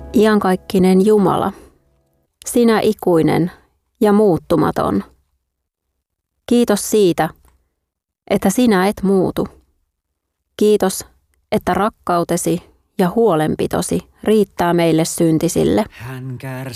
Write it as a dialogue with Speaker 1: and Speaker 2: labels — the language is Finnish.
Speaker 1: Iankaikkinen Jumala, sinä ikuinen ja muuttumaton. Kiitos siitä, että sinä et muutu. Kiitos, että rakkautesi ja huolenpitosi riittää meille syntisille.
Speaker 2: Hän